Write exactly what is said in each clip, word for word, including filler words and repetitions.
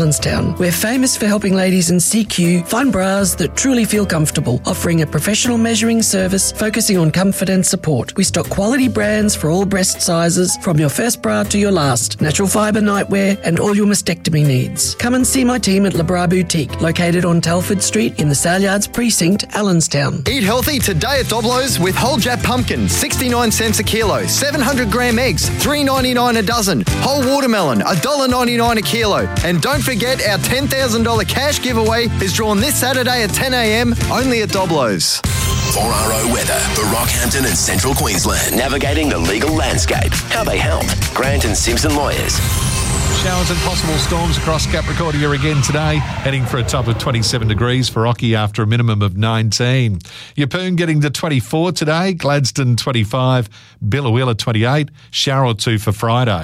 Allenstown. We're famous for helping ladies in C Q find bras that truly feel comfortable, offering a professional measuring service focusing on comfort and support. We stock quality brands for all breast sizes, from your first bra to your last, natural fibre nightwear and all your mastectomy needs. Come and see my team at LeBras Boutique, located on Telford Street in the Salyards Precinct, Allenstown. Eat healthy today at Doblo's with whole Jap pumpkin, sixty-nine cents a kilo, seven hundred gram eggs, three ninety-nine a dozen, whole watermelon, one dollar ninety-nine a kilo. And don't forget our ten thousand dollars cash giveaway is drawn this Saturday at ten a m only at Doblo's. four R O weather for Rockhampton and Central Queensland. Navigating the legal landscape. How they help. Grant and Simpson Lawyers. Showers and possible storms across Capricornia again today, heading for a top of twenty-seven degrees for Rocky after a minimum of nineteen. Yeppoon getting to twenty-four today, Gladstone twenty-five, Billawilla twenty-eight, shower or two for Friday.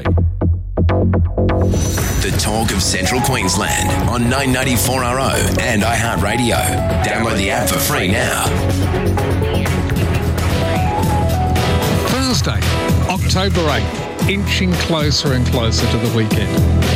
The talk of Central Queensland on nine ninety-four R O and iHeartRadio. Download the app for free now. Thursday, October eighth, inching closer and closer to the weekend.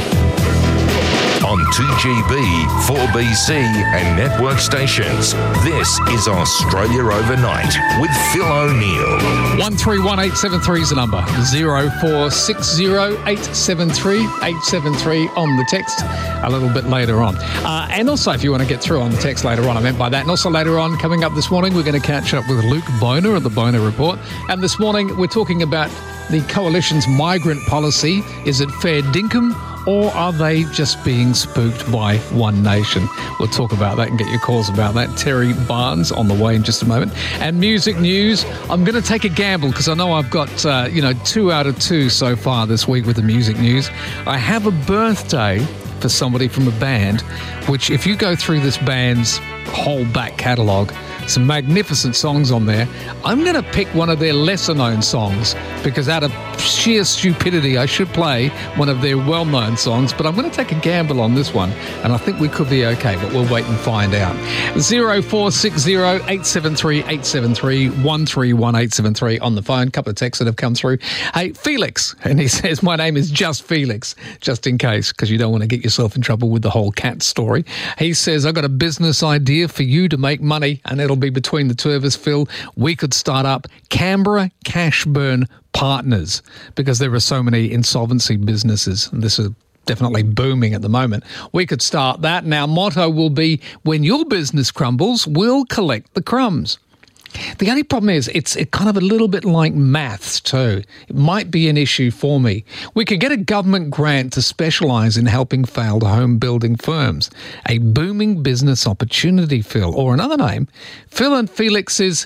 On two G B, four B C and network stations, this is Australia Overnight with Phil O'Neill. one three one eight seven three is the number. zero four six zero eight seven three eight seven three on the text a little bit later on. Uh, and also, if you want to get through on the text later on, I meant by that. And also later on, coming up this morning, we're going to catch up with Luke Boner of the Boner Report. And this morning, we're talking about the Coalition's migrant policy. Is it fair dinkum, or are they just being spooked by One Nation? We'll talk about that and get your calls about that. Terry Barnes on the way in just a moment. And music news, I'm going to take a gamble because I know I've got, uh, you know, two out of two so far this week with the music news. I have a birthday for somebody from a band, which if you go through this band's whole back catalogue, some magnificent songs on there. I'm going to pick one of their lesser-known songs because out of sheer stupidity, I should play one of their well-known songs, but I'm going to take a gamble on this one, and I think we could be okay, but we'll wait and find out. zero four six zero eight seven three eight seven three, one three one eight seven three on the phone. A couple of texts that have come through. Hey, Felix, and he says, my name is just Felix, just in case, because you don't want to get yourself in trouble with the whole cat story. He says, I've got a business idea for you to make money, and it'll be between the two of us, Phil. We could start up Canberra Cash Burn Partners because there are so many insolvency businesses, and this is definitely booming at the moment. We could start that, and our motto will be, when your business crumbles, we'll collect the crumbs. The only problem is it's it kind of a little bit like maths too. It might be an issue for me. We could get a government grant to specialise in helping failed home building firms. A booming business opportunity, Phil. Or another name, Phil and Felix's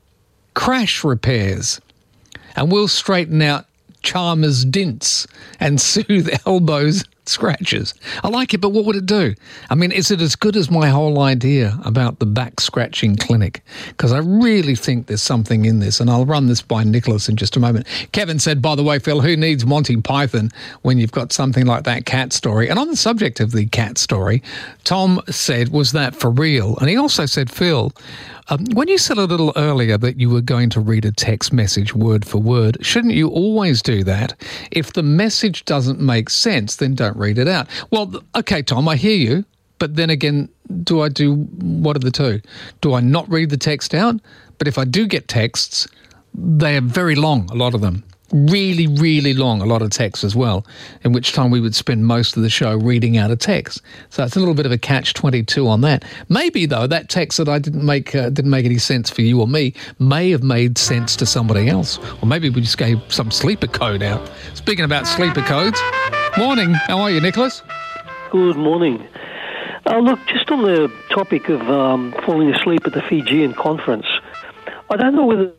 Crash Repairs. And we'll straighten out Chalmers dints and soothe elbows scratches. I like it, but what would it do? I mean, is it as good as my whole idea about the back scratching clinic? Because I really think there's something in this, and I'll run this by Nicholas in just a moment. Kevin said, by the way, Phil, who needs Monty Python when you've got something like that cat story? And on the subject of the cat story, Tom said, was that for real? And he also said, Phil, Um, when you said a little earlier that you were going to read a text message word for word, shouldn't you always do that? If the message doesn't make sense, then don't read it out. Well, okay, Tom, I hear you. But then again, do I do what are the two? Do I not read the text out? But if I do get texts, they are very long, a lot of them. Really, really long, a lot of text as well, in which time we would spend most of the show reading out a text. So it's a little bit of a catch twenty-two on that. Maybe, though, that text that I didn't make uh, didn't make any sense for you or me may have made sense to somebody else. Or maybe we just gave some sleeper code out. Speaking about sleeper codes, morning. How are you, Nicholas? Good morning. Uh, look, just on the topic of um, falling asleep at the Fijian conference, I don't know whether...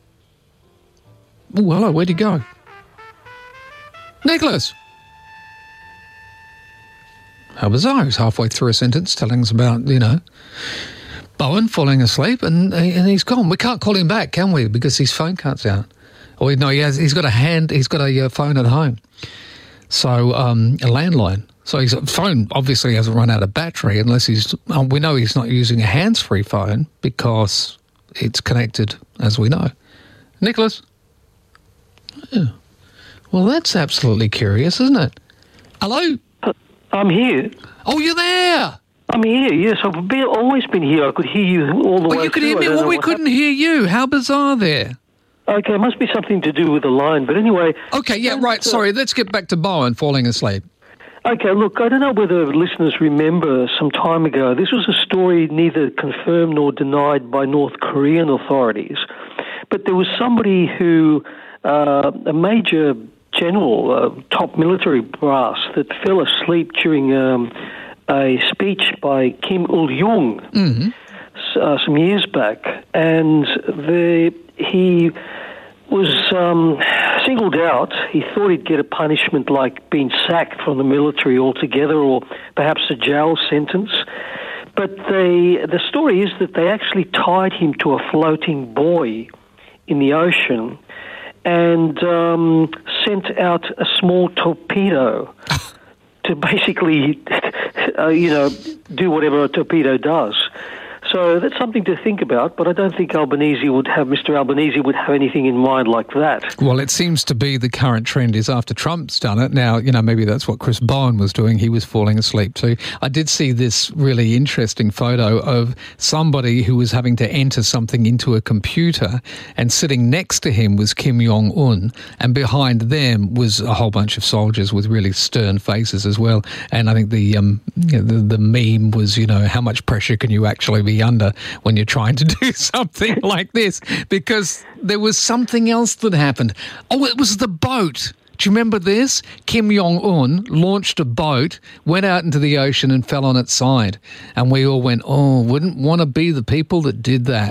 Oh, hello, where'd you go? Nicholas! How bizarre. He's halfway through a sentence telling us about, you know, Bowen falling asleep and and he's gone. We can't call him back, can we? Because his phone cuts out. Or no, he has, he's got a hand, he's got a uh, phone at home. So, um, a landline. So his phone obviously hasn't run out of battery unless he's, um, we know he's not using a hands-free phone because it's connected, as we know. Nicholas? Yeah. Well, that's absolutely curious, isn't it? Hello? I'm here. Oh, you're there. I'm here, yes. I've been, always been here. I could hear you all the Well, way you could through. hear I me. don't Well, know we what couldn't happened. hear you. How bizarre there. Okay, it must be something to do with the line. But anyway... Okay, yeah, right. Sorry, let's get back to Bowen falling asleep. Okay, look, I don't know whether listeners remember some time ago, this was a story neither confirmed nor denied by North Korean authorities, but there was somebody who, uh, a major general, uh, top military brass, that fell asleep during um, a speech by Kim Il-jung Mm-hmm. uh, some years back, and the, he... was um, singled out. He thought he'd get a punishment like being sacked from the military altogether or perhaps a jail sentence. But they, the story is that they actually tied him to a floating buoy in the ocean and um, sent out a small torpedo to basically, uh, you know, do whatever a torpedo does. So that's something to think about, but I don't think Albanese would have, Mister Albanese would have anything in mind like that. Well, it seems to be the current trend is after Trump's done it. Now, you know, maybe that's what Chris Bowen was doing. He was falling asleep too. I did see this really interesting photo of somebody who was having to enter something into a computer, and sitting next to him was Kim Jong-un, and behind them was a whole bunch of soldiers with really stern faces as well. And I think the, um, you know, the, the meme was, you know, how much pressure can you actually be under when you're trying to do something like this, because there was something else that happened. Oh, it was the boat. Do you remember this? Kim Jong-un launched a boat, went out into the ocean and fell on its side. And we all went, oh, wouldn't want to be the people that did that.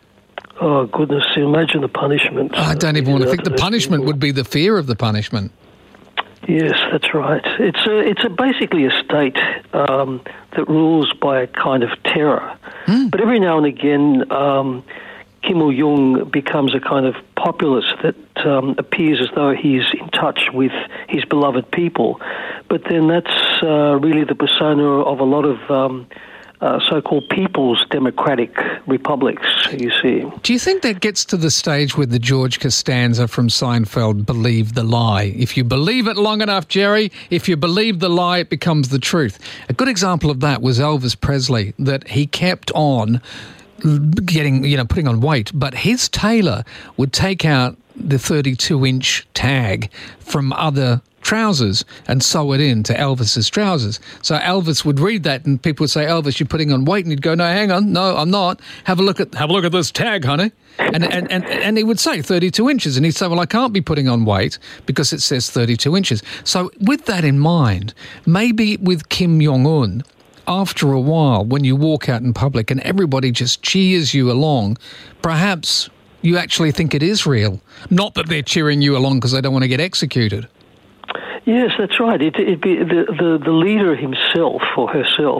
Oh, goodness, imagine the punishment. I don't even want to think the punishment would be the fear of the punishment. Yes, that's right. It's a, it's a basically a state um, that rules by a kind of terror. Mm. But every now and again, um, Kim Il-jung becomes a kind of populist that um, appears as though he's in touch with his beloved people. But then that's uh, really the persona of a lot of um, uh, so-called people's democratic republics, you see. Do you think that gets to the stage where the George Costanza from Seinfeld believed the lie? If you believe it long enough, Jerry, if you believe the lie, it becomes the truth. A good example of that was Elvis Presley, that he kept on getting, you know, putting on weight, but his tailor would take out the thirty-two inch tag from other trousers and sew it into Elvis's trousers. So Elvis would read that and people would say, Elvis, you're putting on weight. And he'd go, no, hang on. No, I'm not. Have a look at have a look at this tag, honey. And and, and, and he would say thirty-two inches. And he'd say, well, I can't be putting on weight because it says thirty-two inches. So with that in mind, maybe with Kim Jong-un, after a while, when you walk out in public and everybody just cheers you along, perhaps you actually think it is real. Not that they're cheering you along because they don't want to get executed. Yes, that's right. It, it be the, the the leader himself or herself.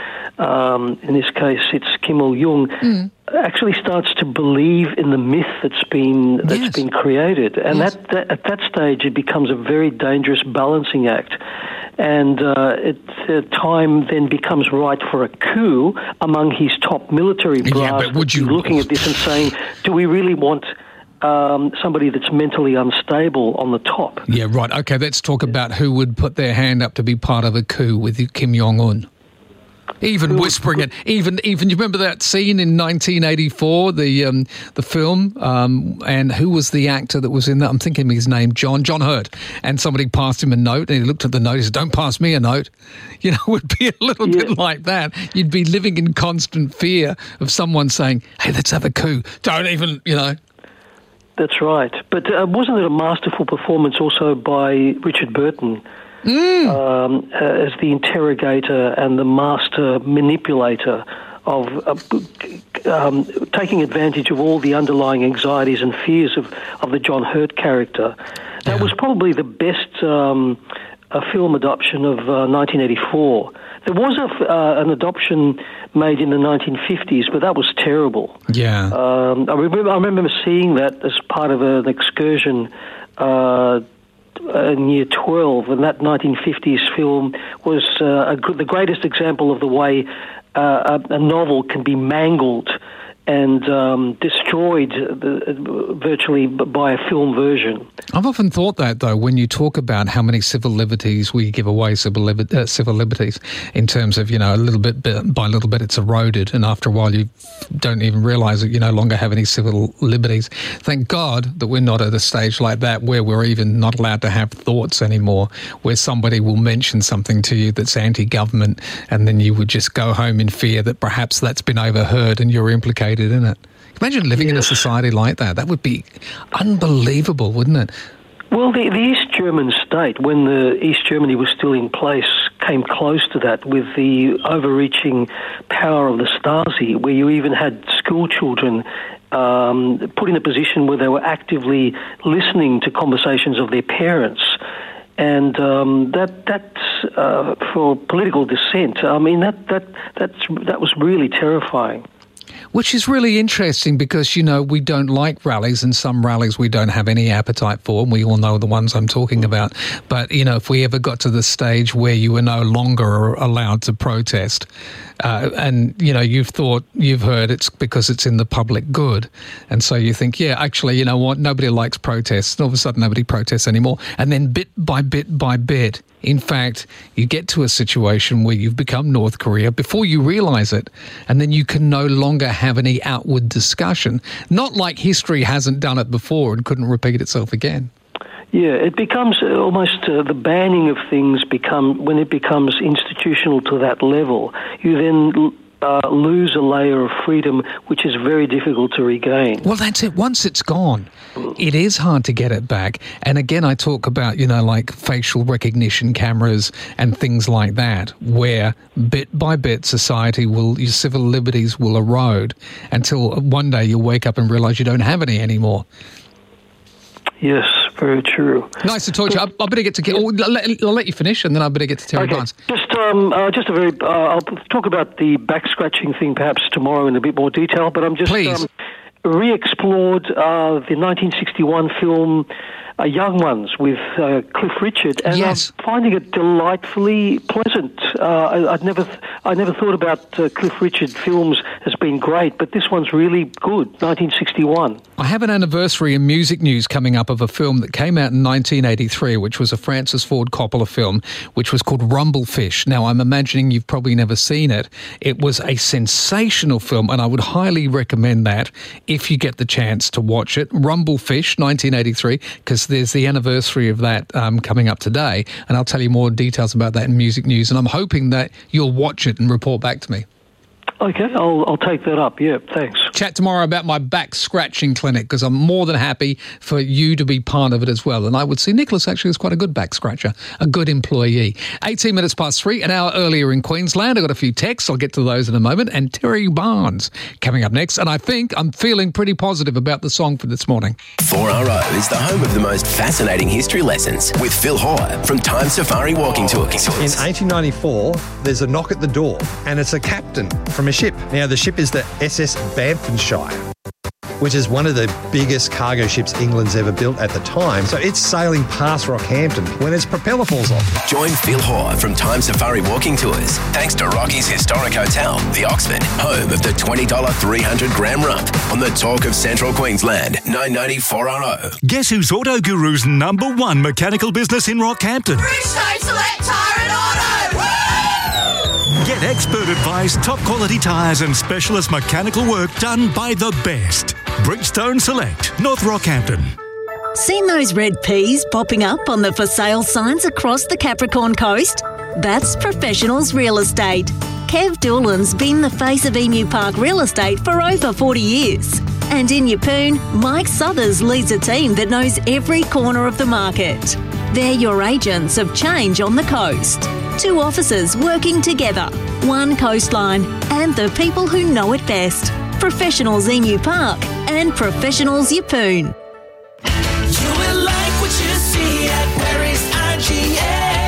Um, in this case, it's Kim Il-jung. Mm. Actually, starts to believe in the myth that's been that's yes. been created, and yes. that, that at that stage it becomes a very dangerous balancing act. And uh, it, uh, time then becomes right for a coup among his top military brass. Yeah, but would you looking at this and saying, do we really want um, somebody that's mentally unstable on the top? Yeah, right. Okay, let's talk about who would put their hand up to be part of a coup with Kim Jong-un. Even whispering it, even even you remember that scene in nineteen eighty-four, the um, the film, um, and who was the actor that was in that? I'm thinking his name, John John Hurt, and somebody passed him a note, and he looked at the note, he said, "Don't pass me a note." You know, it would be a little yeah. bit like that. You'd be living in constant fear of someone saying, "Hey, let's have a coup." Don't even, you know. That's right, but uh, wasn't it a masterful performance also by Richard Burton? Mm. Um, uh, as the interrogator and the master manipulator of uh, um, taking advantage of all the underlying anxieties and fears of, of the John Hurt character. That yeah. was probably the best um, a film adoption of uh, nineteen eighty-four. There was a, uh, an adoption made in the nineteen fifties, but that was terrible. Yeah, um, I remember. I remember seeing that as part of an excursion. Uh, in year twelve, and that nineteen fifties film was uh, a, the greatest example of the way uh, a, a novel can be mangled and um, destroyed the, virtually by a film version. I've often thought that, though, when you talk about how many civil liberties we give away, civil, li- uh, civil liberties, in terms of, you know, a little bit by little bit it's eroded, and after a while you don't even realise that you no longer have any civil liberties. Thank God that we're not at a stage like that where we're even not allowed to have thoughts anymore, where somebody will mention something to you that's anti-government, and then you would just go home in fear that perhaps that's been overheard and you're implicated in it. Imagine living yes. in a society like that. That would be unbelievable, wouldn't it? Well, the, the East German state, when the East Germany was still in place, came close to that with the overreaching power of the Stasi, where you even had school children um, put in a position where they were actively listening to conversations of their parents. And um, that that's uh, for political dissent. I mean, that that that's that was really terrifying. Which is really interesting because, you know, we don't like rallies, and some rallies we don't have any appetite for, and we all know the ones I'm talking about. But, you know, if we ever got to the stage where you were no longer allowed to protest, uh, and, you know, you've thought, you've heard it's because it's in the public good, and so you think, yeah, actually, you know what, nobody likes protests, and all of a sudden nobody protests anymore, and then bit by bit by bit, in fact, you get to a situation where you've become North Korea before you realise it, and then you can no longer have any outward discussion. Not like history hasn't done it before and couldn't repeat itself again. Yeah, it becomes almost uh, the banning of things become when it becomes institutional to that level. You then uh, lose a layer of freedom, which is very difficult to regain. Well, that's it. Once it's gone, it is hard to get it back. And again, I talk about, you know, like facial recognition cameras and things like that, where bit by bit society will, your civil liberties will erode until one day you'll wake up and realise you don't have any anymore. Yes, very true. Nice to talk to you. I, I better get to get. Oh, I'll, let, I'll let you finish, and then I better get to Terry okay. Barnes. Just, um, uh, just a very. Uh, I'll talk about the back scratching thing perhaps tomorrow in a bit more detail. But I'm just um, re-explored uh, the nineteen sixty-one film Uh, Young Ones with uh, Cliff Richard, and yes. I'm finding it delightfully pleasant. Uh, I, I'd never, th- I never thought about uh, Cliff Richard films as being great, but this one's really good. nineteen sixty-one. I have an anniversary in music news coming up of a film that came out in nineteen eighty-three, which was a Francis Ford Coppola film, which was called Rumblefish. Now, I'm imagining you've probably never seen it. It was a sensational film, and I would highly recommend that if you get the chance to watch it. Rumblefish, nineteen eighty-three, because there's the anniversary of that um, coming up today, and I'll tell you more details about that in music news, and I'm hoping that you'll watch it and report back to me. Okay, I'll, I'll take that up. Yeah, thanks. Chat tomorrow about my back scratching clinic, because I'm more than happy for you to be part of it as well. And I would see Nicholas actually is quite a good back scratcher, a good employee. eighteen minutes past three, an hour earlier in Queensland. I've got a few texts. I'll get to those in a moment. And Terry Barnes coming up next. And I think I'm feeling pretty positive about the song for this morning. four R O is the home of the most fascinating history lessons with Phil Hoare from Time Safari Walking Tours. In eighteen ninety-four, there's a knock at the door, and it's a captain from a ship. Now, the ship is the S S Bamfordshire, which is one of the biggest cargo ships England's ever built at the time. So it's sailing past Rockhampton when its propeller falls off. Join Phil Hoare from Time Safari Walking Tours, thanks to Rocky's Historic Hotel, the Oxford, home of the twenty dollars three hundred gram rump, on the Talk of Central Queensland, nine ninety-four R O. Guess who's Auto Guru's number one mechanical business in Rockhampton? Bridgestone Select Tyre and Auto! Woo! Get expert advice, top quality tyres and specialist mechanical work done by the best. Bridgestone Select, North Rockhampton. Seen those red peas popping up on the for sale signs across the Capricorn coast? That's Professionals Real Estate. Kev Doolan's been the face of Emu Park Real Estate for over forty years. And in Yeppoon, Mike Southers leads a team that knows every corner of the market. They're your agents of change on the coast. Two offices working together, one coastline, and the people who know it best. Professionals Emu Park and Professionals Yeppoon. You will like what you see at Perry's I G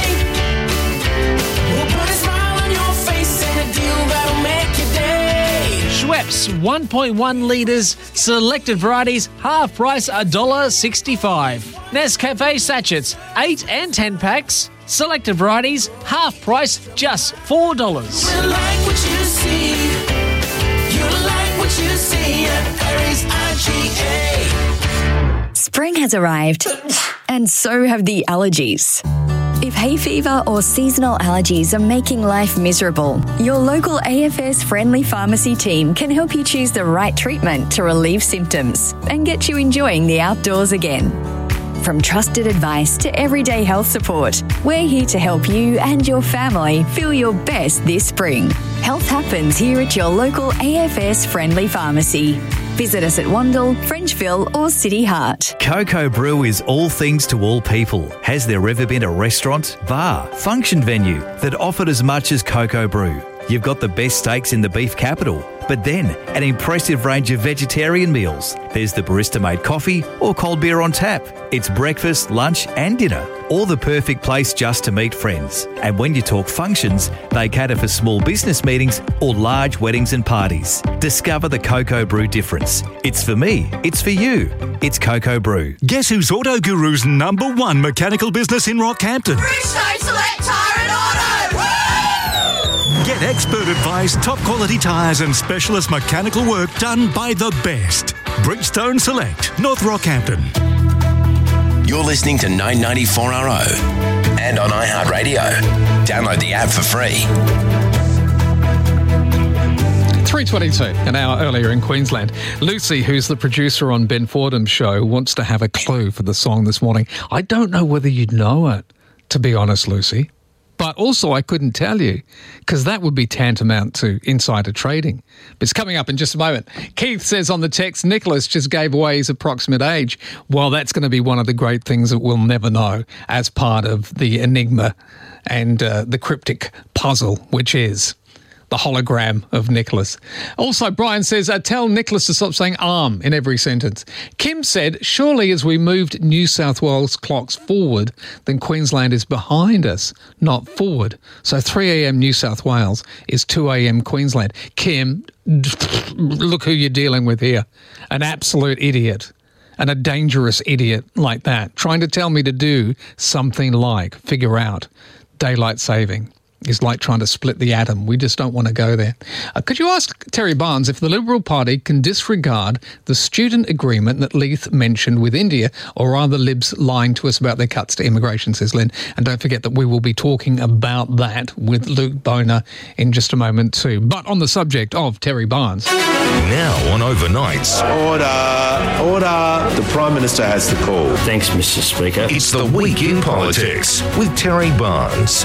A. We'll put a smile on your face and a deal that'll make your day. Schweppes one point one litres, selected varieties, half price one dollar sixty-five. Nescafe sachets, eight and ten packs, selected varieties, half price, just four dollars. You will like what you see. You will like what what you see at Perry's I G A. Spring has arrived, and so have the allergies. If hay fever or seasonal allergies are making life miserable, your local A F S Friendly Pharmacy team can help you choose the right treatment to relieve symptoms and get you enjoying the outdoors again. From trusted advice to everyday health support, we're here to help you and your family feel your best this spring. Health happens here at your local A F S Friendly Pharmacy. Visit us at Wandle, Frenchville or City Heart. Coco Brew is all things to all people. Has there ever been a restaurant, bar, function venue that offered as much as Coco Brew? You've got the best steaks in the beef capital, but then an impressive range of vegetarian meals. There's the barista-made coffee or cold beer on tap. It's breakfast, lunch and dinner, or the perfect place just to meet friends. And when you talk functions, they cater for small business meetings or large weddings and parties. Discover the Coco Brew difference. It's for me, it's for you. It's Coco Brew. Guess who's Auto Guru's number one mechanical business in Rockhampton? Bridgestone Select Tyre and Auto. Woo! Get expert advice, top quality tyres and specialist mechanical work done by the best. Bridgestone Select, North Rockhampton. You're listening to nine ninety-four R O and on iHeartRadio. Download the app for free. three twenty-two, an hour earlier in Queensland. Lucy, who's the producer on Ben Fordham's show, wants to have a clue for the song this morning. I don't know whether you'd know it, to be honest, Lucy. But also I couldn't tell you, because that would be tantamount to insider trading. But it's coming up in just a moment. Keith says on the text, Nicholas just gave away his approximate age. Well, that's going to be one of the great things that we'll never know as part of the enigma and uh, the cryptic puzzle, which is the hologram of Nicholas. Also, Brian says, uh, tell Nicholas to stop saying arm in every sentence. Kim said, surely as we moved New South Wales clocks forward, then Queensland is behind us, not forward. So three a.m. New South Wales is two a.m. Queensland. Kim, look who you're dealing with here. An absolute idiot. And a dangerous idiot like that, trying to tell me to do something like figure out daylight saving. Is like trying to split the atom. We just don't want to go there. Uh, could you ask Terry Barnes if the Liberal Party can disregard the student agreement that Leith mentioned with India, or are the Libs lying to us about their cuts to immigration, says Lynn? And don't forget that we will be talking about that with Luke Boner in just a moment too. But on the subject of Terry Barnes. Now on Overnights. Order, order. The Prime Minister has the call. Thanks, Mister Speaker. It's the Week in Politics with Terry Barnes.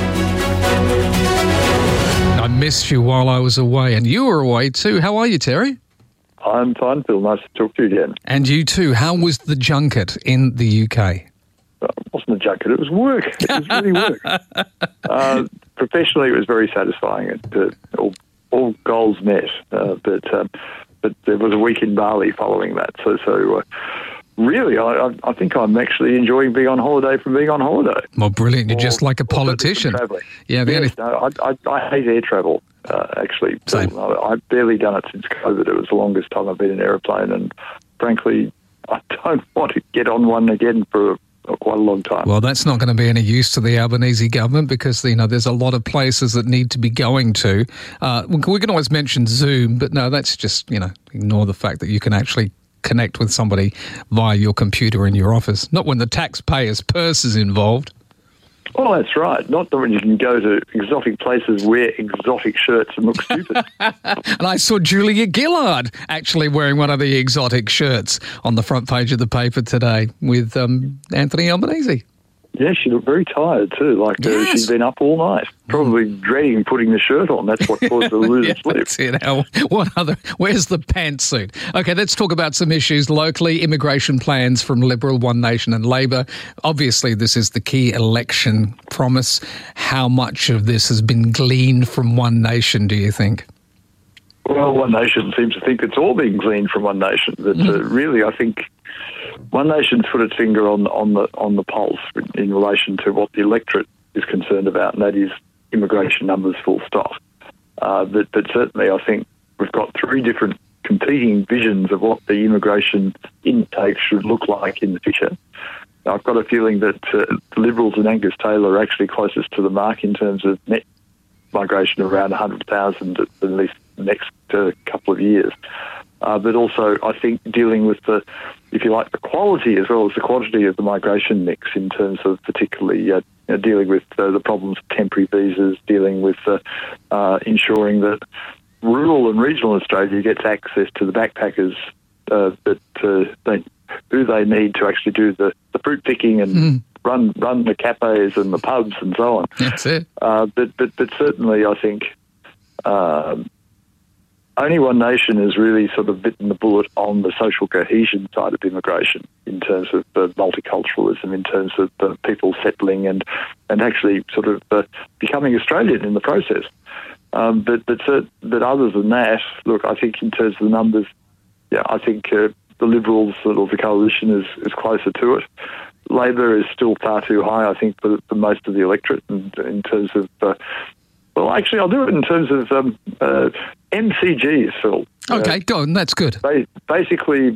I missed you while I was away, and you were away too. How are you, Terry? I'm fine, Phil. Nice to talk to you again. And you too. How was the junket in the U K? It wasn't a junket, it was work. It was really work. uh, professionally, it was very satisfying. It, uh, all, all goals met, uh, but um, but there was a week in Bali following that. So, so uh, really, I, I think I'm actually enjoying being on holiday from being on holiday. Well, brilliant. You're or, just like a politician. Yeah, the yes, only... no, I, I, I hate air travel, uh, actually. Same. I, I've barely done it since COVID. It was the longest time I've been in an aeroplane, and frankly, I don't want to get on one again for quite a long time. Well, that's not going to be any use to the Albanese government because, you know, there's a lot of places that need to be going to. Uh, we can always mention Zoom, but no, that's just, you know, ignore the fact that you can actually connect with somebody via your computer in your office. Not when the taxpayer's purse is involved. Oh, that's right. Not that when you can go to exotic places, wear exotic shirts and look stupid. And I saw Julia Gillard actually wearing one of the exotic shirts on the front page of the paper today with um, Anthony Albanese. Yeah, she looked very tired too, like yes. uh, she'd been up all night, probably mm. dreading putting the shirt on. That's what caused her to lose yeah, sleep. That's it. How, what other? Where's the pantsuit? Okay, let's talk about some issues locally. Immigration plans from Liberal, One Nation and Labor. Obviously, this is the key election promise. How much of this has been gleaned from One Nation, do you think? Well, One Nation seems to think it's all being gleaned from One Nation. But mm. uh, really, I think One Nation's put its finger on, on the on the pulse in relation to what the electorate is concerned about, and that is immigration numbers, full stop. Uh, but, but certainly I think we've got three different competing visions of what the immigration intake should look like in the future. Now, I've got a feeling that uh, the Liberals and Angus Taylor are actually closest to the mark in terms of net migration of around one hundred thousand at least the next uh, couple of years. uh, but also I think dealing with the, if you like, the quality as well as the quantity of the migration mix in terms of particularly uh, you know, dealing with uh, the problems of temporary visas, dealing with uh, uh, ensuring that rural and regional Australia gets access to the backpackers uh, that uh, they, who they need to actually do the, the fruit picking and mm. run run the cafes and the pubs and so on. That's it. Uh, but, but but certainly I think um, only One Nation has really sort of bitten the bullet on the social cohesion side of immigration in terms of uh, multiculturalism, in terms of uh, people settling and, and actually sort of uh, becoming Australian in the process. Um, but but, uh, but other than that, look, I think in terms of the numbers, yeah, I think uh, the Liberals or the Coalition is, is closer to it. Labor is still far too high, I think, for, for most of the electorate in, in terms of... Uh, well, actually, I'll do it in terms of um, uh, M C Gs, Phil. Okay, uh, go on, that's good. Ba- basically,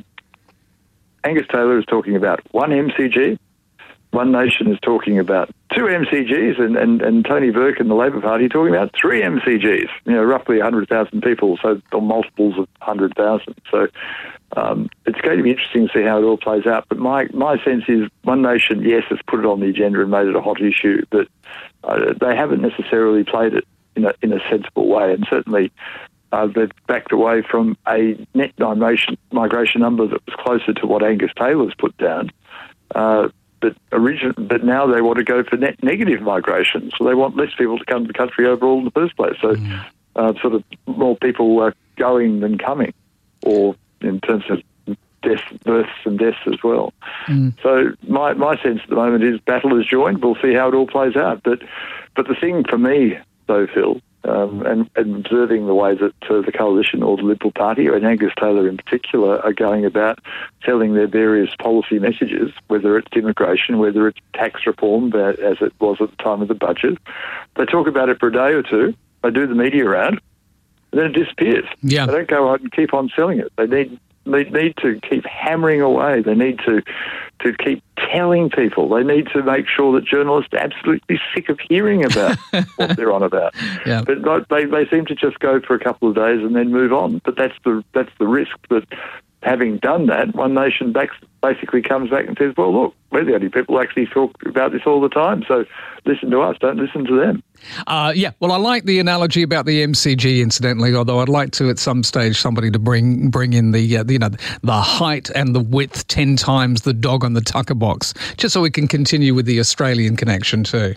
Angus Taylor is talking about one M C G, One Nation is talking about two M C Gs, and, and, and Tony Burke and the Labor Party are talking about three M C Gs, you know, roughly one hundred thousand people, so or multiples of one hundred thousand. So um, it's going to be interesting to see how it all plays out. But my, my sense is One Nation, yes, has put it on the agenda and made it a hot issue, but uh, they haven't necessarily played it in a, in a sensible way, and certainly uh, they've backed away from a net migration, migration number that was closer to what Angus Taylor's put down. Uh, But origin, but now they want to go for net negative migration, so they want less people to come to the country overall in the first place. So, mm. uh, sort of more people uh, going than coming, or in terms of death, births and deaths as well. Mm. So, my my sense at the moment is battle is joined. We'll see how it all plays out. But but the thing for me, though, Phil, um, and, and observing the way that uh, the Coalition or the Liberal Party, and Angus Taylor in particular, are going about selling their various policy messages, whether it's immigration, whether it's tax reform, as it was at the time of the budget. They talk about it for a day or two, they do the media round, and then it disappears. Yeah. They don't go out and keep on selling it. They need they need to keep hammering away. They need to to keep telling people. They need to make sure that journalists are absolutely sick of hearing about what they're on about. Yeah. But they they seem to just go for a couple of days and then move on. But that's the that's the risk. That having done that, One Nation backs, basically comes back and says, well, look, we're the only people who actually talk about this all the time, so listen to us, don't listen to them. Uh, yeah, well, I like the analogy about the M C G, incidentally, although I'd like to, at some stage, somebody to bring bring in the, uh, you know, the height and the width ten times the dog on the tucker box, just so we can continue with the Australian connection too.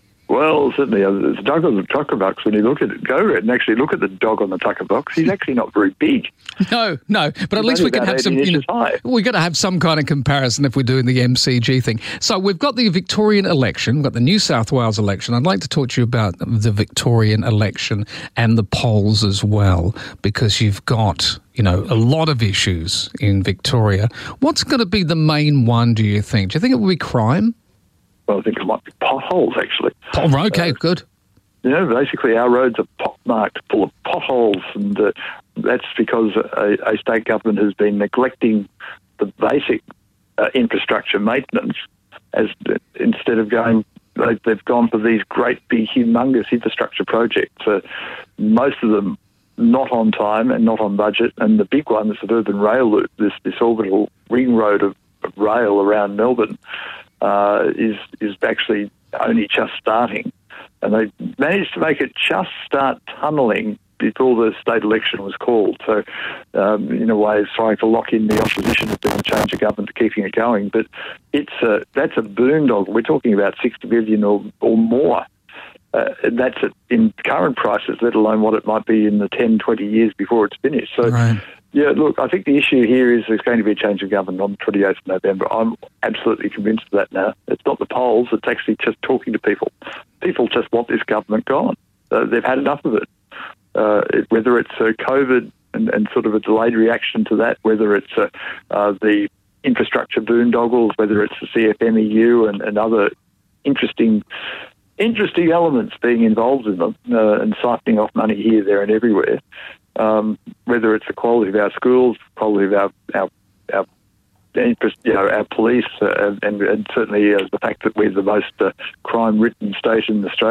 Well, certainly, uh, the dog on the tucker box, when you look at it, go and actually look at the dog on the tucker box, he's actually not very big. No, no, but at He's least we can have some, you know, high. we've got to have some kind of comparison if we're doing the M C G thing. So we've got the Victorian election, we've got the New South Wales election. I'd like to talk to you about the Victorian election and the polls as well, because you've got, you know, a lot of issues in Victoria. What's going to be the main one, do you think? Do you think it will be crime? Well, I think it might be potholes, actually. Oh, okay, uh, good. You know, basically our roads are pot-marked full of potholes, and uh, that's because a, a state government has been neglecting the basic uh, infrastructure maintenance as instead of going, they, they've gone for these great, big, humongous infrastructure projects. Uh, most of them not on time and not on budget, and the big one, the suburban rail loop, this, this orbital ring road of, of rail around Melbourne, Uh, is is actually only just starting, and they managed to make it just start tunnelling before the state election was called. So, um, in a way, it's trying to lock in the opposition has been a change of government to keeping it going. But it's a, that's a boondoggle. We're talking about sixty billion or or more. Uh, and that's it in current prices, let alone what it might be in the ten, twenty years before it's finished. So. Right. Yeah, look, I think the issue here is there's going to be a change of government on the twenty-eighth of November. I'm absolutely convinced of that now. It's not the polls, it's actually just talking to people. People just want this government gone. Uh, they've had enough of it. Uh, it whether it's uh, COVID and, and sort of a delayed reaction to that, whether it's uh, uh, the infrastructure boondoggles, whether it's the C F M E U and, and other interesting interesting elements being involved in them uh, and siphoning off money here, there and everywhere. Um, whether it's the quality of our schools, quality of our our, our interest, you know, our police, uh, and, and certainly uh, the fact that we're the most uh, crime-ridden state in Australia.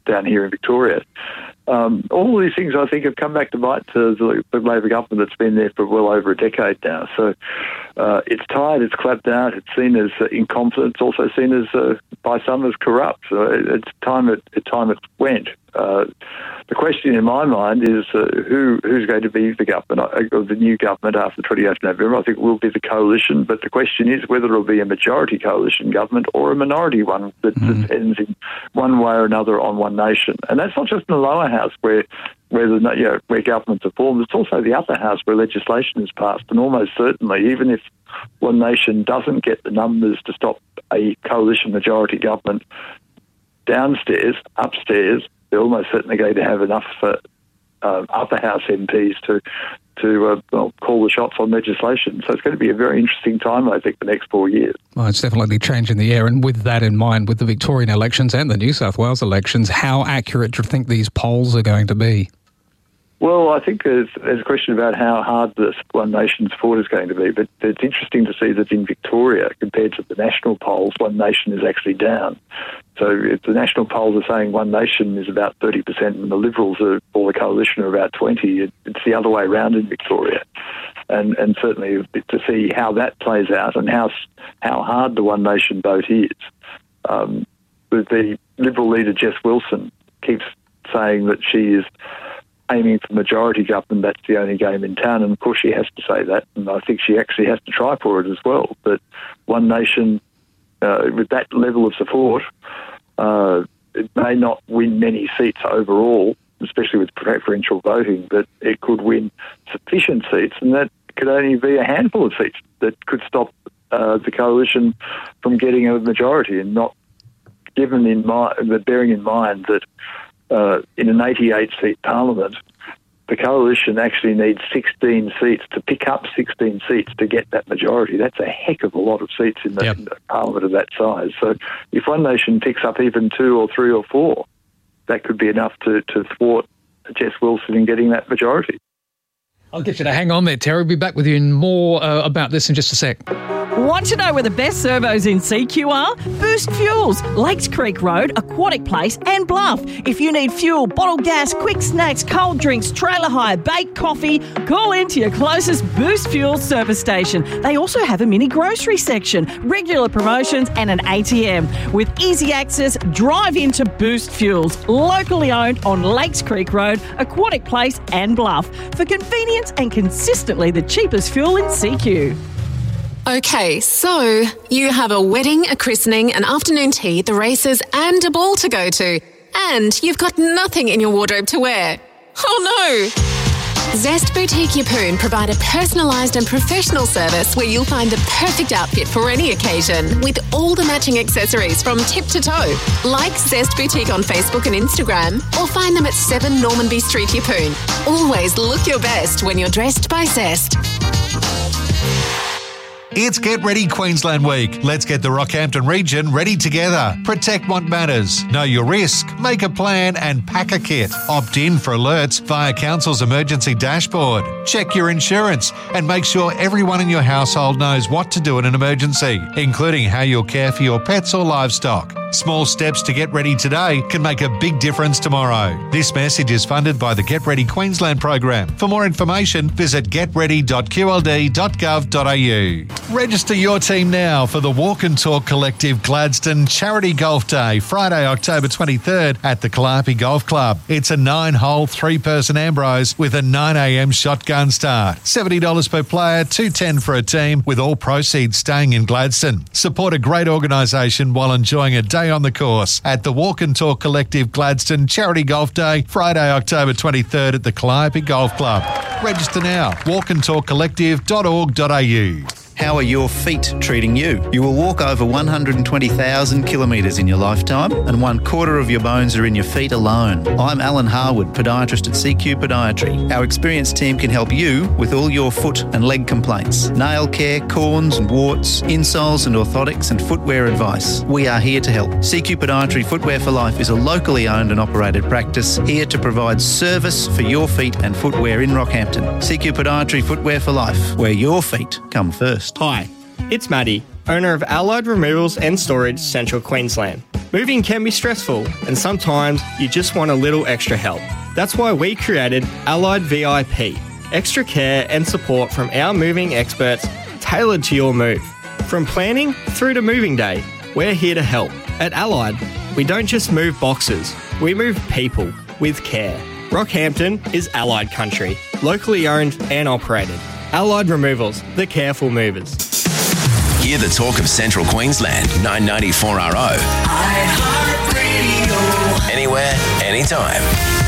down here in Victoria. Um, all of these things, I think, have come back to bite to the, the Labor government that's been there for well over a decade now. So uh, it's tired, it's clapped out, it's seen as uh, incompetent, it's also seen as, uh, by some, as corrupt. So it's time it, it's time it went. Uh, the question in my mind is uh, who who's going to be the government, uh, or the new government after the twenty-eighth of November. I think it will be the coalition, but the question is whether it will be a majority coalition government or a minority one that, mm. that ends in one way or another on One Nation. And that's not just in the lower house where where the you know, where governments are formed. It's also the upper house where legislation is passed. And almost certainly, even if One Nation doesn't get the numbers to stop a coalition majority government downstairs, upstairs, they're almost certainly going to have enough uh, uh, upper house M Ps to to uh, well, call the shots on legislation. So it's going to be a very interesting time, I think, the next four years. Well, it's definitely changing the air. And with that in mind, with the Victorian elections and the New South Wales elections, how accurate do you think these polls are going to be? Well, I think there's, there's a question about how hard this One Nation support is going to be, but it's interesting to see that in Victoria, compared to the national polls, One Nation is actually down. So if the national polls are saying One Nation is about thirty percent and the Liberals are, or the coalition are about twenty, it, it's the other way around in Victoria. And and certainly to see how that plays out and how how hard the One Nation vote is. Um, the Liberal leader, Jess Wilson, keeps saying that she is aiming for majority government, that's the only game in town, and of course she has to say that, and I think she actually has to try for it as well. But One Nation, uh, with that level of support, uh, it may not win many seats overall, especially with preferential voting, but it could win sufficient seats, and that could only be a handful of seats that could stop uh, the coalition from getting a majority, and not given in mind, bearing in mind that Uh, in an eighty-eight seat parliament, the coalition actually needs sixteen seats to pick up sixteen seats to get that majority. That's a heck of a lot of seats in the, yep. in the parliament of that size. So if One Nation picks up even two or three or four, that could be enough to, to thwart Jess Wilson in getting that majority. I'll get you to hang on there, Terry. We'll be back with you more uh, about this in just a sec. Want to know where the best servos in C Q are? Boost Fuels, Lakes Creek Road, Aquatic Place and Bluff. If you need fuel, bottled gas, quick snacks, cold drinks, trailer hire, baked coffee, call into your closest Boost Fuels service station. They also have a mini grocery section, regular promotions and an A T M. With easy access, drive into Boost Fuels, locally owned on Lakes Creek Road, Aquatic Place and Bluff. For convenience and consistently the cheapest fuel in C Q. Okay, so you have a wedding, a christening, an afternoon tea, the races and a ball to go to. And you've got nothing in your wardrobe to wear. Oh no! Zest Boutique Yeppoon provide a personalised and professional service where you'll find the perfect outfit for any occasion with all the matching accessories from tip to toe. Like Zest Boutique on Facebook and Instagram or find them at seven Normanby Street, Yeppoon. Always look your best when you're dressed by Zest. It's Get Ready Queensland Week. Let's get the Rockhampton region ready together. Protect what matters. Know your risk. Make a plan and pack a kit. Opt in for alerts via Council's emergency dashboard. Check your insurance and make sure everyone in your household knows what to do in an emergency, including how you'll care for your pets or livestock. Small steps to get ready today can make a big difference tomorrow. This message is funded by the Get Ready Queensland program. For more information, visit get ready dot q l d dot gov dot a u. Register your team now for the Walk and Talk Collective Gladstone Charity Golf Day, Friday, October twenty-third at the Calliope Golf Club. It's a nine-hole, three-person Ambrose with a nine a m shotgun start. seventy dollars per player, two hundred ten dollars for a team, with all proceeds staying in Gladstone. Support a great organisation while enjoying a day on the course at the Walk and Talk Collective Gladstone Charity Golf Day, Friday, October twenty-third at the Calliope Golf Club. Register now, walk and talk collective dot org dot a u. How are your feet treating you? You will walk over one hundred twenty thousand kilometres in your lifetime, and one quarter of your bones are in your feet alone. I'm Alan Harwood, podiatrist at C Q Podiatry. Our experienced team can help you with all your foot and leg complaints, nail care, corns and warts, insoles and orthotics and footwear advice. We are here to help. C Q Podiatry Footwear for Life is a locally owned and operated practice here to provide service for your feet and footwear in Rockhampton. C Q Podiatry Footwear for Life, where your feet come first. Hi, it's Maddie, owner of Allied Removals and Storage, Central Queensland. Moving can be stressful, and sometimes you just want a little extra help. That's why we created Allied V I P, extra care and support from our moving experts tailored to your move. From planning through to moving day, we're here to help. At Allied, we don't just move boxes, we move people with care. Rockhampton is Allied country, locally owned and operated. Allied Removals, the careful movers. Hear the talk of Central Queensland, nine ninety-four R O. iHeartRadio. Anywhere, anytime.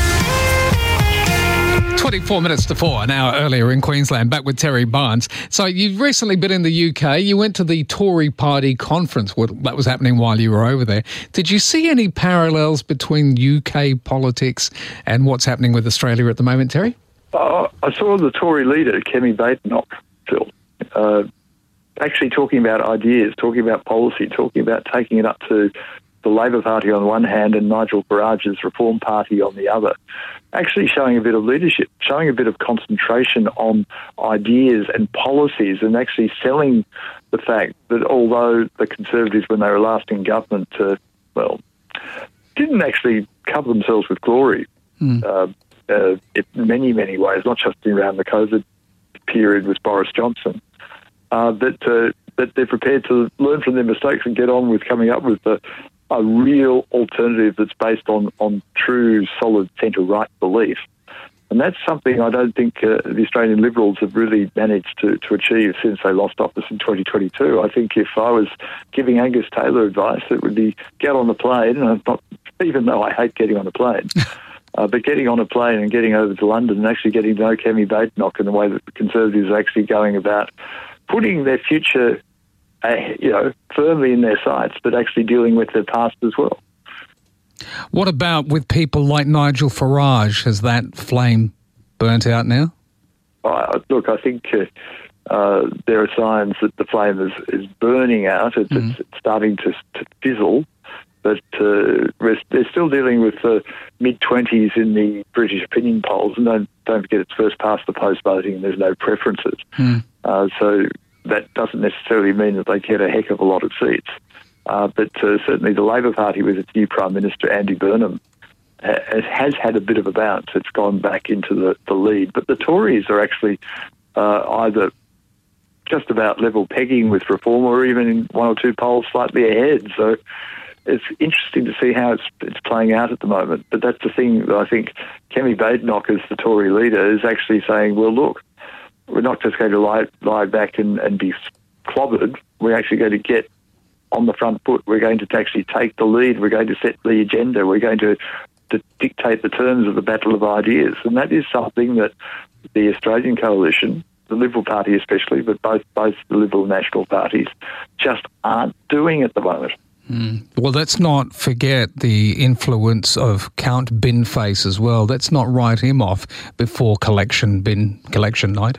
twenty-four minutes to four, an hour earlier in Queensland, back with Terry Barnes. So you've recently been in the U K. You went to the Tory party conference. That was happening while you were over there. Did you see any parallels between U K politics and what's happening with Australia at the moment, Terry? Uh, I saw the Tory leader, Kemi Badenoch, Phil, uh, actually talking about ideas, talking about policy, talking about taking it up to the Labor Party on one hand and Nigel Farage's Reform Party on the other, actually showing a bit of leadership, showing a bit of concentration on ideas and policies, and actually selling the fact that although the Conservatives, when they were last in government, uh, well, didn't actually cover themselves with glory mm. uh, uh, in many, many ways, not just around the COVID period with Boris Johnson, uh, but uh, that they're prepared to learn from their mistakes and get on with coming up with a, a real alternative that's based on, on true, solid centre-right belief. And that's something I don't think uh, the Australian Liberals have really managed to, to achieve since they lost office in twenty twenty-two. I think if I was giving Angus Taylor advice, it would be get on the plane, and not, even though I hate getting on a plane, uh, but getting on a plane and getting over to London and actually getting to know Kemi Badenoch in the way that the Conservatives are actually going about putting their future, uh, you know, firmly in their sights, but actually dealing with their past as well. What about with people like Nigel Farage? Has that flame burnt out now? Uh, look, I think uh, uh, there are signs that the flame is, is burning out. It's, mm. it's starting to, to fizzle, but uh, they're still dealing with the mid-twenties in the British opinion polls, and don't, don't forget it's first past the post voting and there's no preferences. Mm. Uh, so that doesn't necessarily mean that they get a heck of a lot of seats. Uh, but uh, certainly the Labor Party with its new Prime Minister, Andy Burnham, ha- has had a bit of a bounce. It's gone back into the, the lead. But the Tories are actually uh, either just about level pegging with Reform or even in one or two polls slightly ahead. So it's interesting to see how it's, it's playing out at the moment. But that's the thing that I think Kemi Badenoch, as the Tory leader, is actually saying, well, look, we're not just going to lie, lie back and, and be clobbered. We're actually going to get on the front foot. We're going to actually take the lead. We're going to set the agenda. We're going to, to dictate the terms of the battle of ideas. And that is something that the Australian coalition, the Liberal Party especially, but both, both the Liberal and National parties, just aren't doing at the moment. Mm. Well, let's not forget the influence of Count Binface as well. Let's not write him off before collection bin collection night.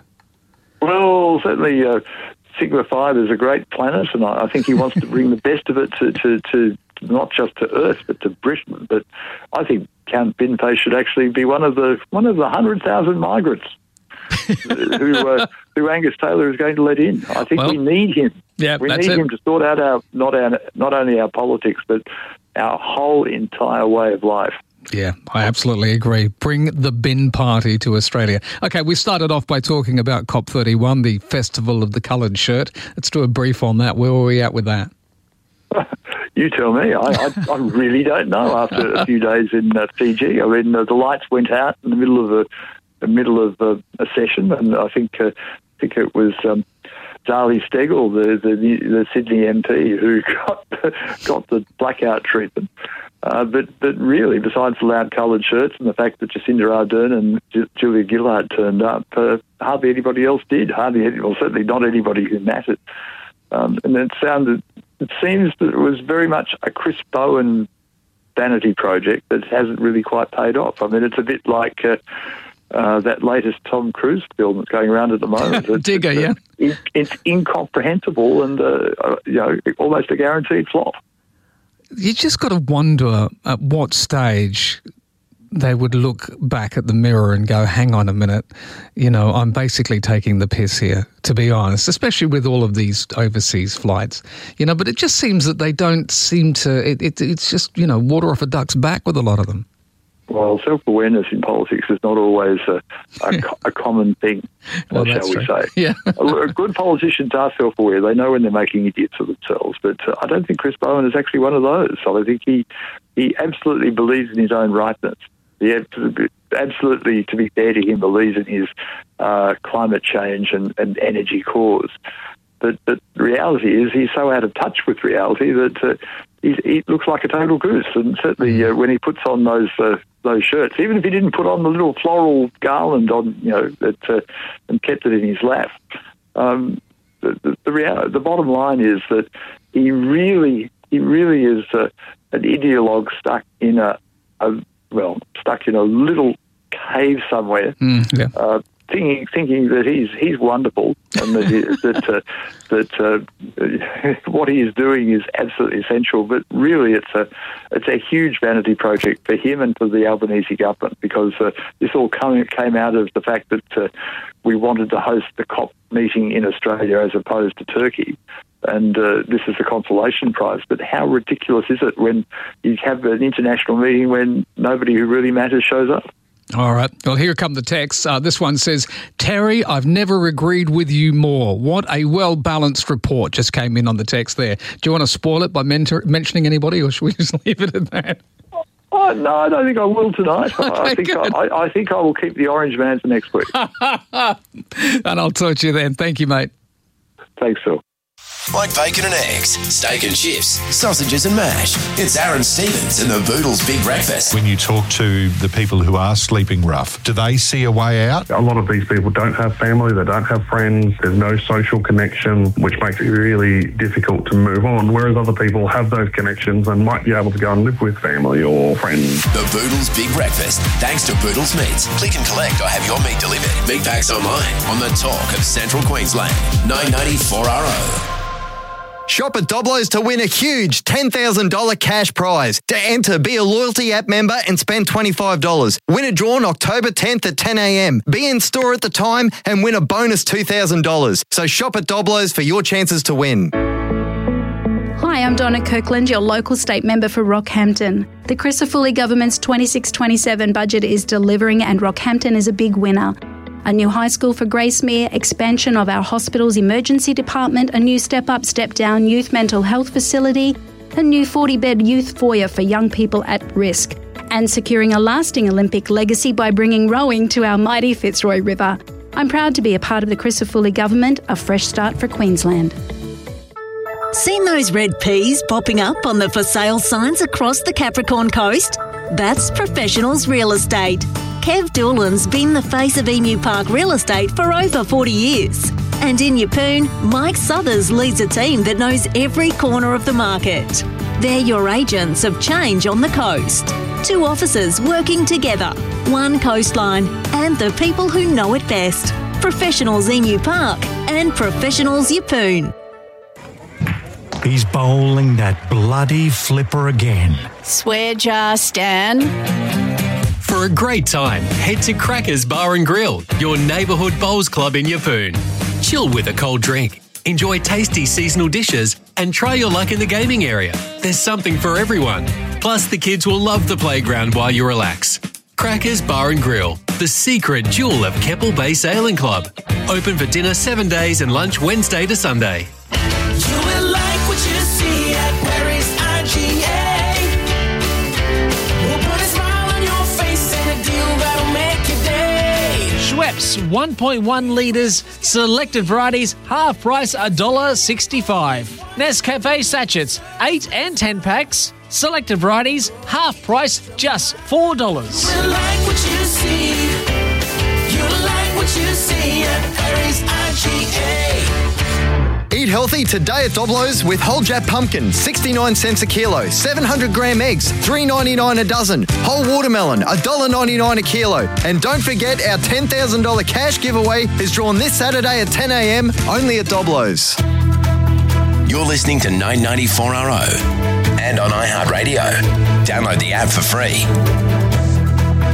Well, certainly uh, Sigma five is a great planet, and I, I think he wants to bring the best of it to, to, to not just to Earth, but to Britain. But I think Count Binface should actually be one of the one of the hundred thousand migrants who uh, who Angus Taylor is going to let in. I think well, we need him. Yeah, we that's need it. him to sort out our not our not only our politics, but our whole entire way of life. Yeah, I absolutely agree. Bring the bin party to Australia. Okay, we started off by talking about COP thirty-one, the Festival of the Coloured Shirt. Let's do a brief on that. Where were we at with that? You tell me. I, I, I really don't know after a few days in uh, Fiji. I mean, uh, the lights went out in the middle of a, the middle of a, a session, and I think uh, I think it was um, Zali Steggall, the, the the Sydney M P, who got got the blackout treatment. Uh, but but really, besides the loud coloured shirts and the fact that Jacinda Ardern and J- Julia Gillard turned up, uh, hardly anybody else did. Hardly, any, well, certainly not anybody who mattered. Um, and it sounded, it seems that it was very much a Chris Bowen vanity project that hasn't really quite paid off. I mean, it's a bit like uh, uh, that latest Tom Cruise film that's going around at the moment. It's, Digger, it's, yeah. It, it's incomprehensible and uh, uh, you know, almost a guaranteed flop. You just got to wonder at what stage they would look back at the mirror and go, hang on a minute, you know, I'm basically taking the piss here, to be honest, especially with all of these overseas flights, you know, but it just seems that they don't seem to, it, it, it's just, you know, water off a duck's back with a lot of them. Well, self-awareness in politics is not always a, a, co- a common thing, Well, shall that's we true. say. Yeah. Uh, Good politicians are self-aware. They know when they're making idiots of themselves. But uh, I don't think Chris Bowen is actually one of those. So I think he, he absolutely believes in his own rightness. He absolutely, absolutely, to be fair to him, believes in his uh, climate change and, and energy cause. But, but the reality is he's so out of touch with reality that uh, he, he looks like a total goose. And certainly uh, when he puts on those uh, those shirts, even if he didn't put on the little floral garland on, you know, that uh, and kept it in his lap, um, the the, the, real, the bottom line is that he really he really is uh, an ideologue stuck in a, a well stuck in a little cave somewhere. Mm, yeah. uh, Thinking, thinking that he's he's wonderful and that he, that uh, that uh, what he is doing is absolutely essential, but really it's a it's a huge vanity project for him and for the Albanese government, because uh, this all come, came out of the fact that uh, we wanted to host the COP meeting in Australia as opposed to Turkey. And uh, this is the consolation prize. But how ridiculous is it when you have an international meeting when nobody who really matters shows up? All right. Well, here come the texts. Uh, this one says, Terry, I've never agreed with you more. What a well-balanced report just came in on the text there. Do you want to spoil it by mentor- mentioning anybody, or should we just leave it at that? Oh, no, I don't think I will tonight. Okay, I think I, I, I think I will keep the Orange Man for next week. And I'll talk to you then. Thank you, mate. Thanks, Phil. Like bacon and eggs, steak and chips, sausages and mash. It's Aaron Stevens and the Boodles Big Breakfast. When you talk to the people who are sleeping rough, do they see a way out? A lot of these people don't have family, they don't have friends, there's no social connection, which makes it really difficult to move on, whereas other people have those connections and might be able to go and live with family or friends. The Boodles Big Breakfast, thanks to Boodles Meats. Click and collect or have your meat delivered. Meat packs online on the talk of Central Queensland. nine ninety-four R O. Shop at Doblos to win a huge ten thousand dollars cash prize. To enter, be a loyalty app member and spend twenty-five dollars. Win a draw on October tenth at ten a.m. Be in store at the time and win a bonus two thousand dollars. So shop at Doblos for your chances to win. Hi, I'm Donna Kirkland, your local state member for Rockhampton. The Crisafulli government's twenty-six twenty-seven budget is delivering and Rockhampton is a big winner. A new high school for Gracemere, expansion of our hospital's emergency department, a new step-up, step-down youth mental health facility, a new forty-bed youth foyer for young people at risk, and securing a lasting Olympic legacy by bringing rowing to our mighty Fitzroy River. I'm proud to be a part of the Crisafulli government, a fresh start for Queensland. Seen those red peas popping up on the for sale signs across the Capricorn Coast? That's Professionals Real Estate. Kev Doolan's been the face of Emu Park Real Estate for over forty years. And in Yeppoon, Mike Southers leads a team that knows every corner of the market. They're your agents of change on the coast. Two officers working together, one coastline, and the people who know it best. Professionals Emu Park and Professionals Yeppoon. He's bowling that bloody flipper again. Swear jar, Stan. For a great time, head to Crackers Bar and Grill, your neighbourhood bowls club in Yeppoon. Chill with a cold drink, enjoy tasty seasonal dishes, and try your luck in the gaming area. There's something for everyone. Plus, the kids will love the playground while you relax. Crackers Bar and Grill, the secret jewel of Keppel Bay Sailing Club. Open for dinner seven days and lunch Wednesday to Sunday. You will like what you see at Paris I G A. We'll put a smile on your face and a deal that'll make your day. Schweppes one point one litres, selected varieties, half price one dollar sixty-five. Nescafe sachets, eight and ten packs, selected varieties, half price, just four dollars. You will like what you see. You will like what you see at Paris I G A. Eat healthy today at Doblos with whole Jap pumpkin, sixty-nine cents a kilo. seven hundred gram eggs, three ninety-nine a dozen. Whole watermelon, one dollar ninety-nine a kilo. And don't forget, our ten thousand dollars cash giveaway is drawn this Saturday at ten a.m. only at Doblos. You're listening to nine ninety-four R O and on iHeartRadio. Download the app for free.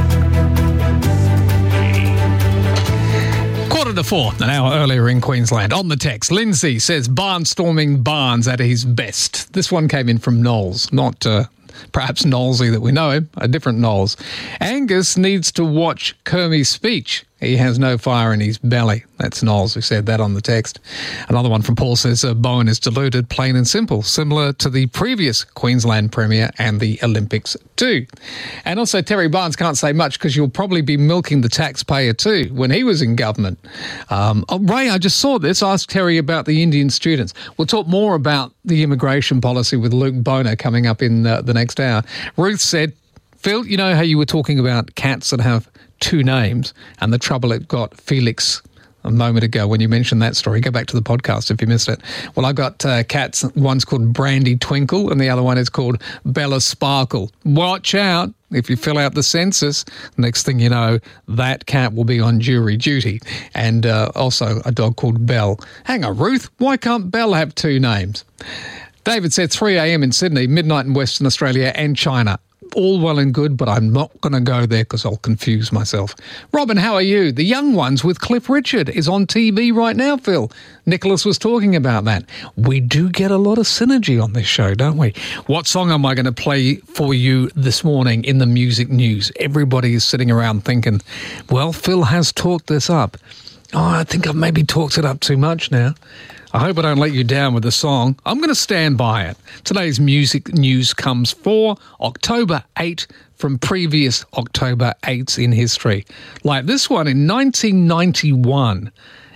Quarter to four, an hour earlier in Queensland. On the text, Lindsay says barnstorming Barnes at his best. This one came in from Knowles, not uh, perhaps Knowlesy that we know him, a different Knowles. Angus needs to watch Kermie's speech. He has no fire in his belly. That's Knowles who said that on the text. Another one from Paul says, uh, Bowen is deluded, plain and simple, similar to the previous Queensland Premier and the Olympics too. And also Terry Barnes can't say much because you'll probably be milking the taxpayer too when he was in government. Um, oh, Ray, I just saw this. Ask Terry about the Indian students. We'll talk more about the immigration policy with Luke Boner coming up in uh, the next hour. Ruth said, Phil, you know how you were talking about cats that have two names and the trouble it got Felix a moment ago when you mentioned that story. Go back to the podcast if you missed it. Well, I've got uh, cats. One's called Brandy Twinkle and the other one is called Bella Sparkle. Watch out. If you fill out the census, next thing you know, that cat will be on jury duty. And uh, also a dog called Belle. Hang on, Ruth, why can't Belle have two names? David said three a.m. in Sydney, midnight in Western Australia and China. All well and good, but I'm not going to go there because I'll confuse myself. Robin, how are you? The Young Ones with Cliff Richard is on T V right now, Phil. Nicholas was talking about that. We do get a lot of synergy on this show, don't we? What song am I going to play for you this morning in the music news? Everybody is sitting around thinking, well, Phil has talked this up. Oh, I think I've maybe talked it up too much now. I hope I don't let you down with the song. I'm going to stand by it. Today's music news comes for October eighth from previous October eighths in history. Like this one in nineteen ninety-one.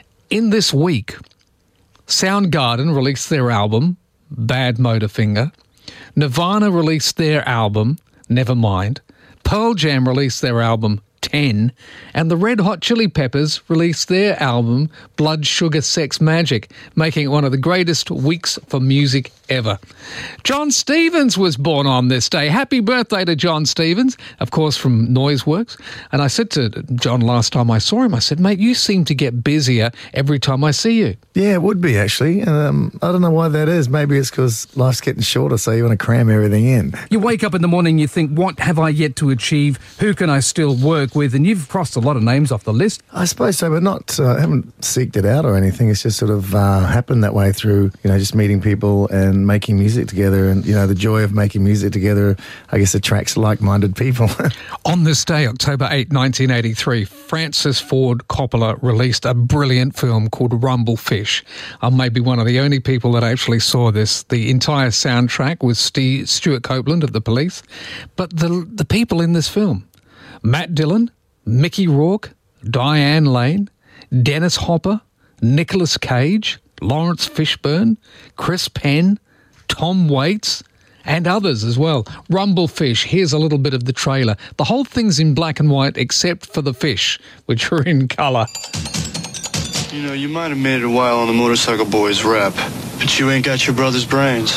In this week, Soundgarden released their album, Bad Motorfinger. Nirvana released their album, Nevermind. Pearl Jam released their album, ten, and the Red Hot Chili Peppers released their album Blood Sugar Sex Magic, making it one of the greatest weeks for music ever. John Stevens was born on this day. Happy birthday to John Stevens, of course from Noiseworks. And I said to John last time I saw him, I said, mate, you seem to get busier every time I see you. Yeah, it would be actually. Um, I don't know why that is. Maybe it's because life's getting shorter, so you want to cram everything in. You wake up in the morning, you think, what have I yet to achieve? Who can I still work with? And you've crossed a lot of names off the list. I suppose so, but not, uh, I haven't seeked it out or anything. It's just sort of uh, happened that way through, you know, just meeting people and making music together. And, you know, the joy of making music together, I guess, attracts like-minded people. On this day, October eighth, nineteen eighty-three, Francis Ford Coppola released a brilliant film called Rumblefish. I'm maybe one of the only people that actually saw this. The entire soundtrack was Steve, Stuart Copeland of The Police. But the the people in this film, Matt Dillon, Mickey Rourke, Diane Lane, Dennis Hopper, Nicolas Cage, Lawrence Fishburne, Chris Penn, Tom Waits, and others as well. Rumblefish, here's a little bit of the trailer. The whole thing's in black and white except for the fish, which are in colour. You know, you might have made it a while on the Motorcycle Boys rep, but you ain't got your brother's brains.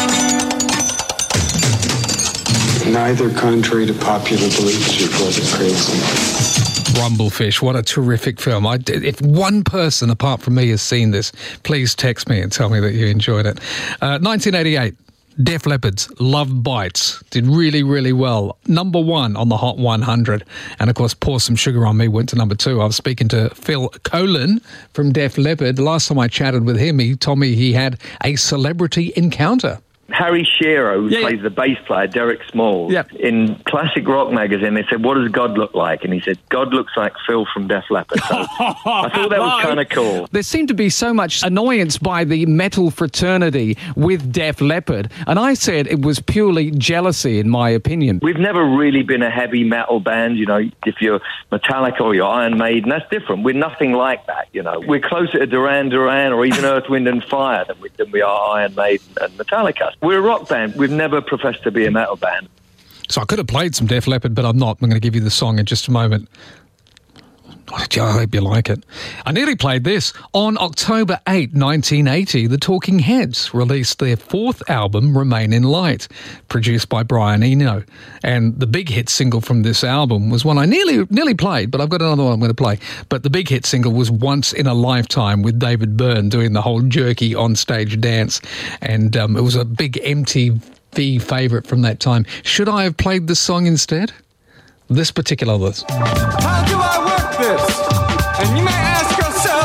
Neither, contrary to popular belief, is your brother crazy. Rumblefish, what a terrific film. I, if one person apart from me has seen this, please text me and tell me that you enjoyed it. Uh, nineteen eighty-eight, Def Leppard's Love Bites did really, really well. Number one on the Hot one hundred. And, of course, Pour Some Sugar on Me went to number two. I was speaking to Phil Collen from Def Leppard. Last time I chatted with him, he told me he had a celebrity encounter. Harry Shearer, who Yeah, plays the bass player, Derek Smalls, in Classic Rock magazine, they said, what does God look like? And he said, God looks like Phil from Def Leppard. So I thought that was kind of cool. There seemed to be so much annoyance by the metal fraternity with Def Leppard, and I said it was purely jealousy, in my opinion. We've never really been a heavy metal band, you know, if you're Metallica or you're Iron Maiden, that's different. We're nothing like that, you know. We're closer to Duran Duran or even Earth, Wind and Fire than we, than we are Iron Maiden and Metallica. We're a rock band. We've never professed to be a metal band. So I could have played some Def Leppard, but I'm not. I'm going to give you the song in just a moment. I hope you like it. I nearly played this. On October eighth, nineteen eighty, the Talking Heads released their fourth album, Remain in Light, produced by Brian Eno. And the big hit single from this album was one I nearly nearly played, but I've got another one I'm going to play. But the big hit single was Once in a Lifetime with David Byrne doing the whole jerky on-stage dance. And um, it was a big M T V favourite from that time. Should I have played this song instead? This particular list. How do I work this? And you may ask yourself,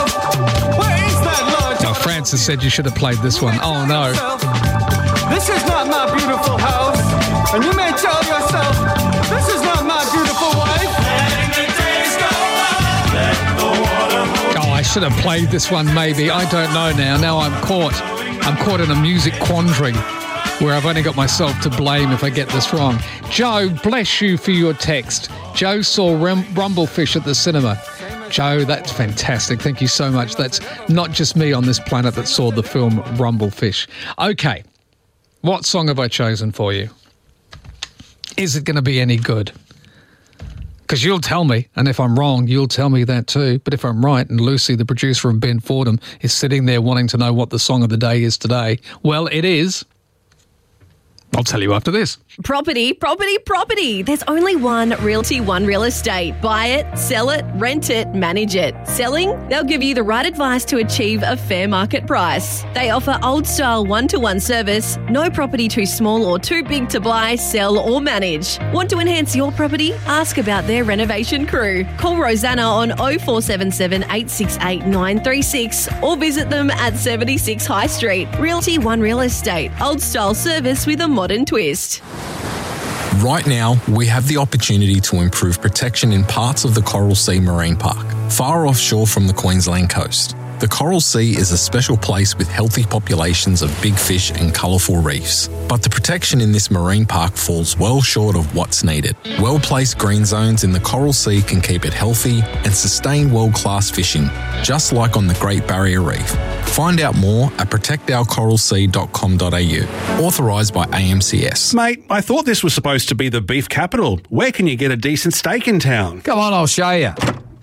has said you should have played this one. Oh, no. This is not my beautiful house. And you may tell yourself, this is not my beautiful wife. Letting the days go by. Let the water move. Oh, I should have played this one, maybe. I don't know now. Now I'm caught. I'm caught in a music quandary where I've only got myself to blame if I get this wrong. Joe, bless you for your text. Joe saw Rum- Rumblefish at the cinema. Joe, that's fantastic. Thank you so much. That's not just me on this planet that saw the film Rumblefish. Okay, what song have I chosen for you? Is it going to be any good? Because you'll tell me, and if I'm wrong, you'll tell me that too. But if I'm right, and Lucy, the producer of Ben Fordham, is sitting there wanting to know what the song of the day is today, well, it is... I'll tell you after this. Property, property, property. There's only one Realty One Real Estate. Buy it, sell it, rent it, manage it. Selling? They'll give you the right advice to achieve a fair market price. They offer old-style one-to-one service. No property too small or too big to buy, sell or manage. Want to enhance your property? Ask about their renovation crew. Call Rosanna on oh four seven seven, eight six eight, nine three six or visit them at seventy-six High Street. Realty One Real Estate. Old-style service with a modern twist. Right now, we have the opportunity to improve protection in parts of the Coral Sea Marine Park, far offshore from the Queensland coast. The Coral Sea is a special place with healthy populations of big fish and colourful reefs. But the protection in this marine park falls well short of what's needed. Well-placed green zones in the Coral Sea can keep it healthy and sustain world-class fishing, just like on the Great Barrier Reef. Find out more at protect our coral sea dot com dot a u. Authorised by A M C S. Mate, I thought this was supposed to be the beef capital. Where can you get a decent steak in town? Come on, I'll show you.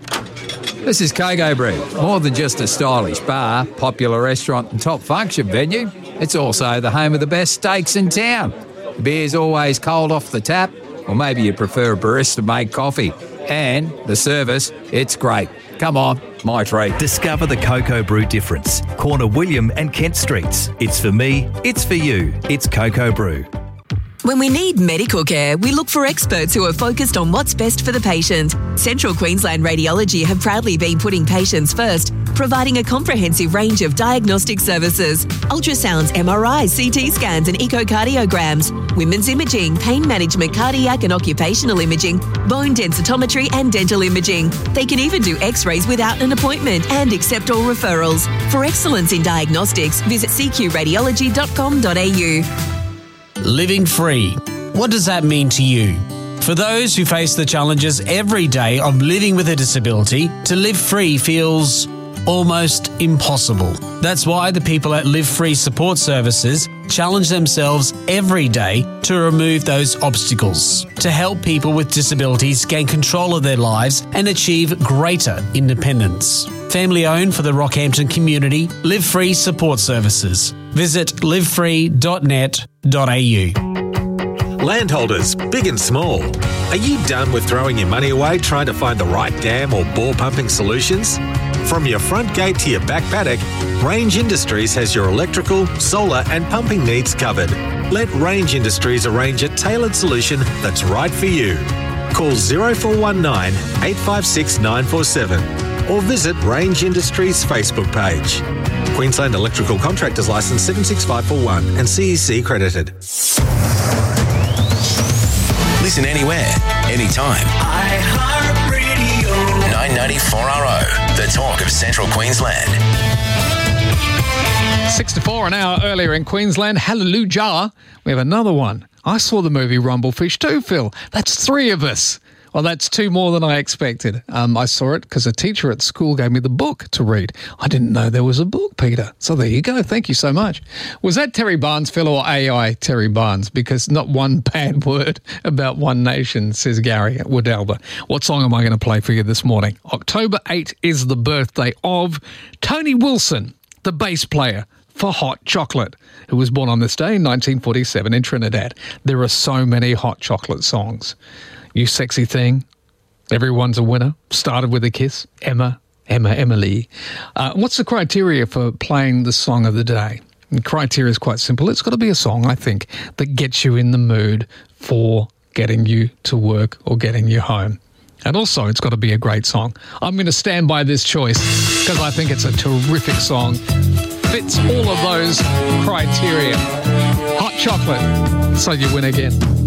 This is Kogo Brew. More than just a stylish bar, popular restaurant and top function venue, it's also the home of the best steaks in town. The beer's always cold off the tap, or maybe you prefer a barista-made coffee. And the service, it's great. Come on, my treat. Discover the Kogo Brew difference. Corner William and Kent Streets. It's for me, it's for you. It's Kogo Brew. When we need medical care, we look for experts who are focused on what's best for the patient. Central Queensland Radiology have proudly been putting patients first, providing a comprehensive range of diagnostic services, ultrasounds, M R Is, C T scans and echocardiograms, women's imaging, pain management, cardiac and occupational imaging, bone densitometry and dental imaging. They can even do x-rays without an appointment and accept all referrals. For excellence in diagnostics, visit c q radiology dot com dot a u. Living free. What does that mean to you? For those who face the challenges every day of living with a disability, to live free feels almost impossible. That's why the people at Live Free Support Services challenge themselves every day to remove those obstacles, to help people with disabilities gain control of their lives and achieve greater independence. Family owned for the Rockhampton community, Live Free Support Services. Visit live free dot net dot a u. Landholders, big and small, are you done with throwing your money away trying to find the right dam or bore pumping solutions? From your front gate to your back paddock, Range Industries has your electrical, solar and pumping needs covered. Let Range Industries arrange a tailored solution that's right for you. Call zero four one nine, eight five six, nine four seven or visit Range Industries Facebook page. Queensland Electrical Contractors Licence seven six five four one and C E C credited. Listen anywhere, anytime. iHeartRadio. nine ninety-four R O, the talk of Central Queensland. Six to four an hour earlier in Queensland. Hallelujah. We have another one. I saw the movie Rumblefish too, Phil. That's three of us. Well, that's two more than I expected. Um, I saw it because a teacher at school gave me the book to read. I didn't know there was a book, Peter. So there you go. Thank you so much. Was that Terry Barnes, Phil, or A I Terry Barnes? Because not one bad word about One Nation, says Gary at Woodalba. What song am I going to play for you this morning? October eighth is the birthday of Tony Wilson, the bass player for Hot Chocolate, who was born on this day in nineteen forty-seven in Trinidad. There are so many Hot Chocolate songs. You Sexy Thing, Everyone's a Winner, Started with a Kiss, Emma, Emma, Emily. Uh, what's the criteria for playing the song of the day? The criteria is quite simple. It's got to be a song, I think, that gets you in the mood for getting you to work or getting you home. And also, it's got to be a great song. I'm going to stand by this choice because I think it's a terrific song. fits all of those criteria. Hot chocolate, so you win again.